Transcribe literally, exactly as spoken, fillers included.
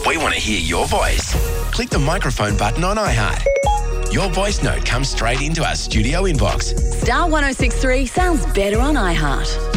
We want to hear your voice. Click the microphone button on iHeart. Your voice note comes straight into our studio inbox. Star one oh six three sounds better on iHeart.